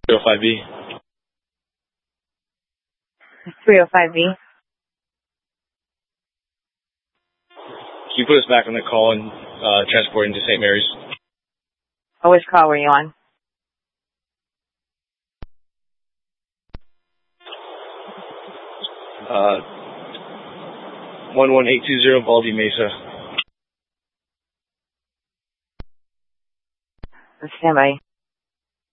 305B. 305B. Can you put us back on the call and transporting to St. Mary's? Oh, which call were you on? Uh, 11820 Baldy Mesa. Stand by.